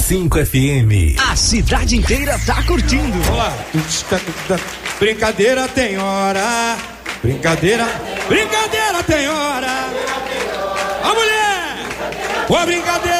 101,5 FM. A cidade inteira tá curtindo. Vamos lá. Brincadeira tem hora. Brincadeira tem hora. A mulher! Boa brincadeira!